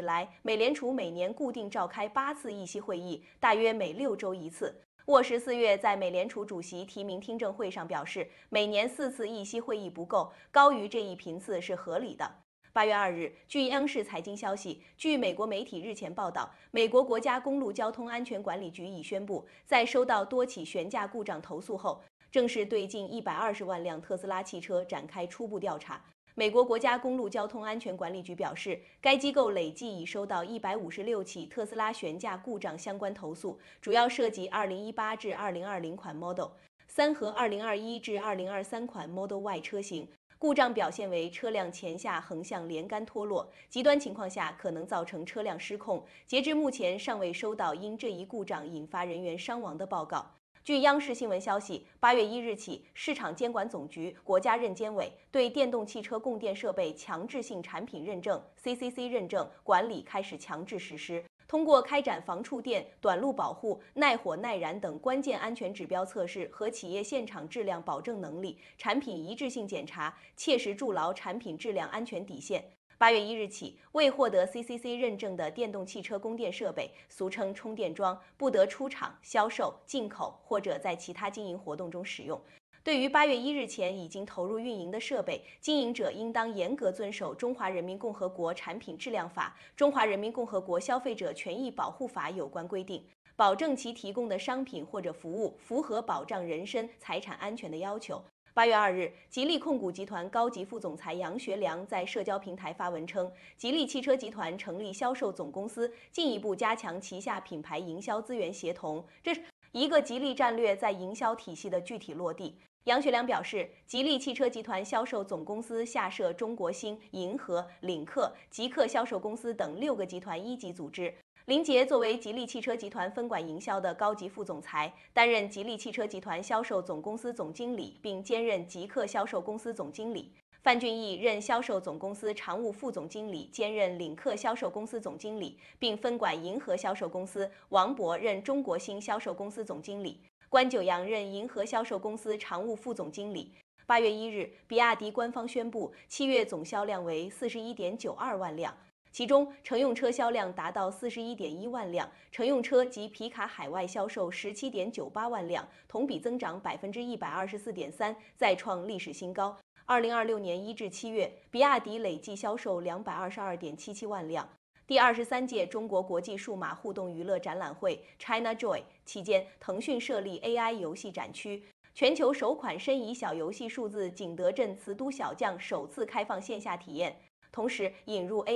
来，美联储每年固定召开8次议息会议，大约每6周一次。沃什4月在美联储主席提名听证会上表示，每年4次议息会议不够，高于这一频次是合理的。8月2日，据央视财经消息，据美国媒体日前报道，美国国家公路交通安全管理局已宣布，在收到多起悬架故障投诉后，正式对近120万辆特斯拉汽车展开初步调查。美国国家公路交通安全管理局表示，该机构累计已收到156起特斯拉悬架故障相关投诉，主要涉及2018至2020款 Model 3和2021至2023款 Model Y 车型。故障表现为车辆前下横向连杆脱落，极端情况下可能造成车辆失控。截至目前，尚未收到因这一故障引发人员伤亡的报告。据央视新闻消息，8月1日起，市场监管总局、国家认监委对电动汽车供电设备强制性产品认证 （CCC 认证）管理开始强制实施。通过开展防触电、短路保护、耐火耐燃等关键安全指标测试和企业现场质量保证能力、产品一致性检查，切实筑牢产品质量安全底线。8月1日起，未获得 CCC 认证的电动汽车供电设备（俗称充电桩）不得出厂、销售、进口或者在其他经营活动中使用。对于8月1日前已经投入运营的设备，经营者应当严格遵守《中华人民共和国产品质量法》《中华人民共和国消费者权益保护法》有关规定，保证其提供的商品或者服务符合保障人身、财产安全的要求。8月2日，吉利控股集团高级副总裁杨学良在社交平台发文称，吉利汽车集团成立销售总公司，进一步加强旗下品牌营销资源协同，这是一个吉利战略在营销体系的具体落地。杨学良表示，吉利汽车集团销售总公司下设中国兴、银河、领克、极客销售公司等6个集团1级组织。林杰作为吉利汽车集团分管营销的高级副总裁，担任吉利汽车集团销售总公司总经理，并兼任极客销售公司总经理。范俊毅任销售总公司常务副总经理，兼任领克销售公司总经理，并分管银河销售公司。王博任中国兴销售公司总经理。关九阳任银河销售公司常务副总经理。8月1日，比亚迪官方宣布，7月总销量为41.92万辆，其中乘用车销量达到41.1万辆，乘用车及皮卡海外销售17.98万辆，同比增长124.3%，再创历史新高。2026年1至7月，比亚迪累计销售222.77万辆。第23届中国国际数码互动娱乐展览会 ChinaJoy 期间，腾讯设立 AI 游戏展区，全球首款申遗小游戏数字景德镇瓷都小将首次开放线下体验，同时引入